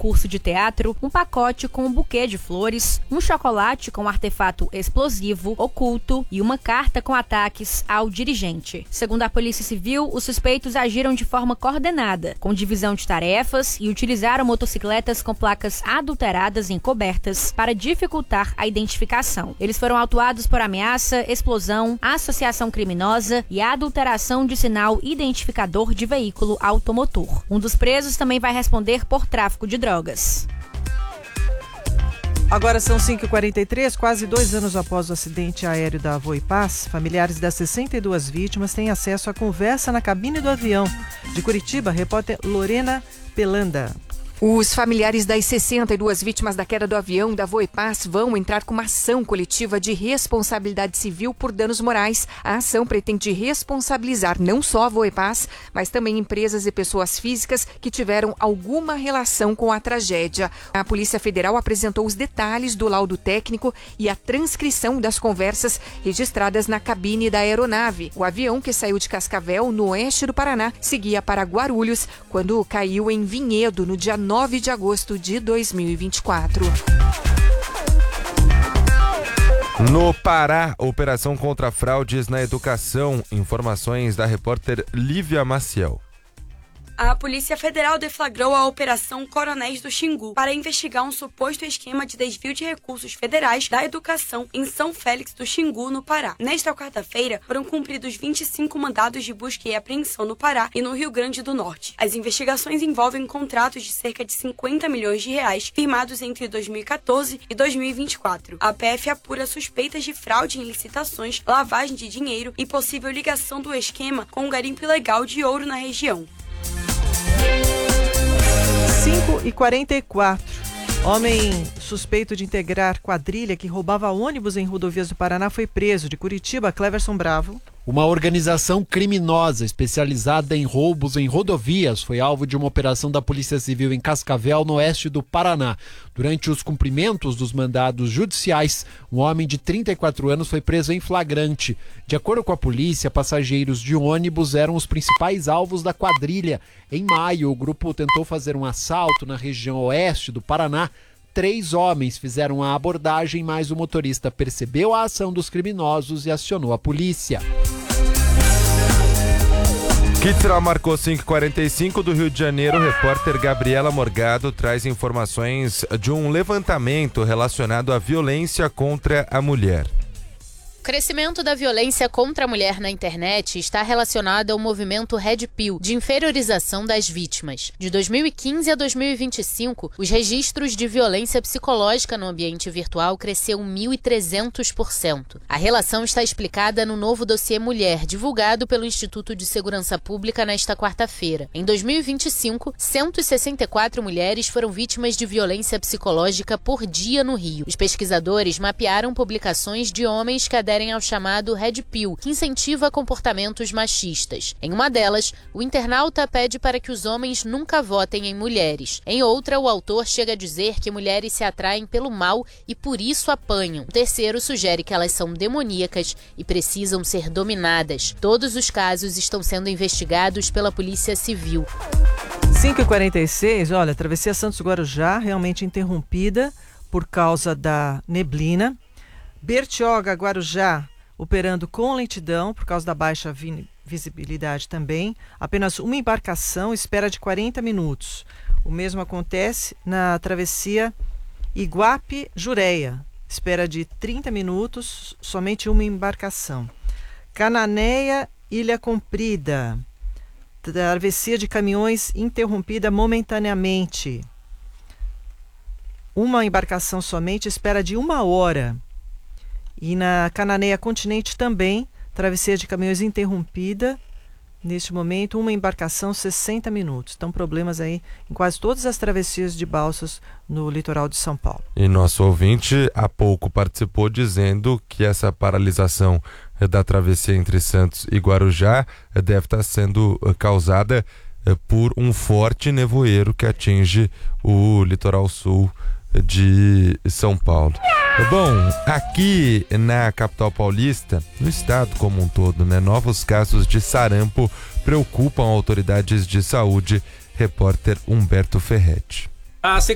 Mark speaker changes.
Speaker 1: curso de teatro, um pacote com um buquê de flores, um chocolate com um artefato explosivo oculto e uma carta com ataques ao dirigente. Segundo a Polícia Civil, os suspeitos agiram de forma coordenada, com divisão de tarefas e utilizaram motocicletas com placas adulteradas e encobertas para dificultar a identificação. Eles foram autuados por ameaça, explosão, associação criminosa e adulteração de sinal identificador de veículo automotor. Um dos presos também vai responder por tráfico de drogas.
Speaker 2: Agora são 5h43, quase 2 anos após o acidente aéreo da Voipaz, familiares das 62 vítimas têm acesso à conversa na cabine do avião. De Curitiba, repórter Lorena Pelanda.
Speaker 3: Os familiares das 62 vítimas da queda do avião da Voipaz vão entrar com uma ação coletiva de responsabilidade civil por danos morais. A ação pretende responsabilizar não só a Voipaz, mas também empresas e pessoas físicas que tiveram alguma relação com a tragédia. A Polícia Federal apresentou os detalhes do laudo técnico e a transcrição das conversas registradas na cabine da aeronave. O avião, que saiu de Cascavel, no oeste do Paraná, seguia para Guarulhos quando caiu em Vinhedo no dia 9 de agosto de 2024.
Speaker 4: No Pará, operação contra fraudes na educação. Informações da repórter Lívia Maciel.
Speaker 5: A Polícia Federal deflagrou a Operação Coronéis do Xingu para investigar um suposto esquema de desvio de recursos federais da educação em São Félix do Xingu, no Pará. Nesta quarta-feira, foram cumpridos 25 mandados de busca e apreensão no Pará e no Rio Grande do Norte. As investigações envolvem contratos de cerca de 50 milhões de reais firmados entre 2014 e 2024. A PF apura suspeitas de fraude em licitações, lavagem de dinheiro e possível ligação do esquema com um garimpo ilegal de ouro na região.
Speaker 2: 5h44. Homem suspeito de integrar quadrilha que roubava ônibus em rodovias do Paraná foi preso. De Curitiba, Cleverson Bravo.
Speaker 6: Uma organização criminosa especializada em roubos em rodovias foi alvo de uma operação da Polícia Civil em Cascavel, no oeste do Paraná. Durante os cumprimentos dos mandados judiciais, um homem de 34 anos foi preso em flagrante. De acordo com a polícia, passageiros de ônibus eram os principais alvos da quadrilha. Em maio, o grupo tentou fazer um assalto na região oeste do Paraná. 3 homens fizeram a abordagem, mas o motorista percebeu a ação dos criminosos e acionou a polícia.
Speaker 4: Quitra marcou 5h45 do Rio de Janeiro. Repórter Gabriela Morgado traz informações de um levantamento relacionado à violência contra a mulher.
Speaker 7: O crescimento da violência contra a mulher na internet está relacionado ao movimento Red Pill, de inferiorização das vítimas. De 2015 a 2025, os registros de violência psicológica no ambiente virtual cresceu 1.300%. A relação está explicada no novo dossiê Mulher, divulgado pelo Instituto de Segurança Pública nesta quarta-feira. Em 2025, 164 mulheres foram vítimas de violência psicológica por dia no Rio. Os pesquisadores mapearam publicações de homens que aderem ao chamado Red Pill, que incentiva comportamentos machistas. Em uma delas, o internauta pede para que os homens nunca votem em mulheres. Em outra, o autor chega a dizer que mulheres se atraem pelo mal e por isso apanham. O terceiro sugere que elas são demoníacas e precisam ser dominadas. Todos os casos estão sendo investigados pela Polícia Civil.
Speaker 2: 5h46, olha, a travessia Santos-Guarujá realmente interrompida por causa da neblina. Bertioga-Guarujá operando com lentidão por causa da baixa visibilidade também. Apenas uma embarcação, espera de 40 minutos. O mesmo acontece na travessia Iguape-Jureia. Espera de 30 minutos, somente uma embarcação. Cananéia-Ilha Comprida. Travessia de caminhões interrompida momentaneamente. Uma embarcação somente, espera de 1 hora. E na Cananéia Continente também, travessia de caminhões interrompida. Neste momento, uma embarcação, 60 minutos. Então, problemas aí em quase todas as travessias de balsas no litoral de São Paulo.
Speaker 4: E nosso ouvinte há pouco participou dizendo que essa paralisação da travessia entre Santos e Guarujá deve estar sendo causada por um forte nevoeiro que atinge o litoral sul de São Paulo. Bom, aqui na capital paulista, no estado como um todo, novos casos de sarampo preocupam autoridades de saúde. Repórter Humberto Ferretti.